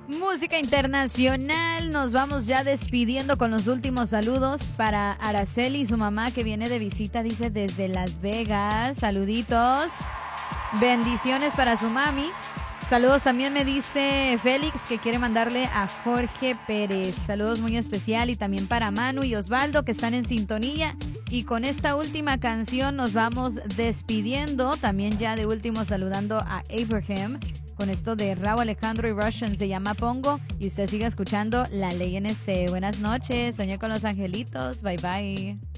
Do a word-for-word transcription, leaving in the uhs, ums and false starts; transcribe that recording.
Música internacional, nos vamos ya despidiendo con los últimos saludos para Araceli y su mamá que viene de visita, dice desde Las Vegas. Saluditos, bendiciones para su mami. Saludos también me dice Félix que quiere mandarle a Jorge Pérez. Saludos muy especial y también para Manu y Osvaldo que están en sintonía. Y con esta última canción nos vamos despidiendo. También ya de último saludando a Abraham con esto de Rauw Alejandro y Russian se llama Pongo. Y usted sigue escuchando La Ley N C. Buenas noches, soñé con los angelitos. Bye bye.